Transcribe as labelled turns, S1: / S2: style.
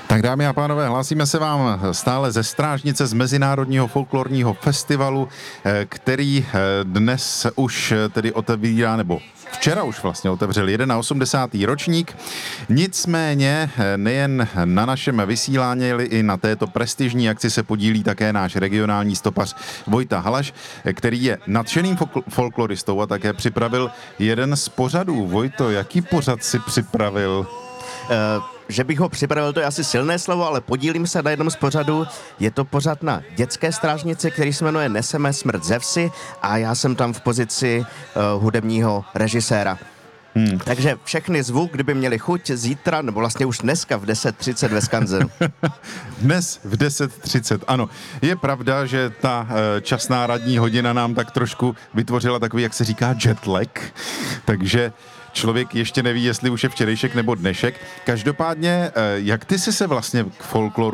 S1: Tak dámy a pánové, hlásíme se vám stále ze Strážnice z Mezinárodního folklorního festivalu, který dnes už tedy otevírá, nebo včera už vlastně otevřel 81. ročník. Nicméně nejen na našem vysílání, ale i na této prestižní akci se podílí také náš regionální stopař Vojta Halaš, který je nadšeným folkloristou a také připravil jeden z pořadů. Vojto, jaký pořad si připravil?
S2: Že bych ho připravil, to je asi silné slovo, ale podílím se na jednom z pořadů. Je to pořad na dětské strážnici, který se jmenuje Neseme smrt ze vsi a já jsem tam v pozici hudebního režiséra. Takže všechny zvu, kdyby měli chuť zítra, nebo vlastně už dneska v 10:30 ve Skanzenu.
S1: Dnes v 10:30, ano. Je pravda, že ta časná radní hodina nám tak trošku vytvořila takový, jak se říká, jetlag, takže člověk ještě neví, jestli už je včerejšek nebo dnešek. Každopádně, jak ty jsi se vlastně k folkloru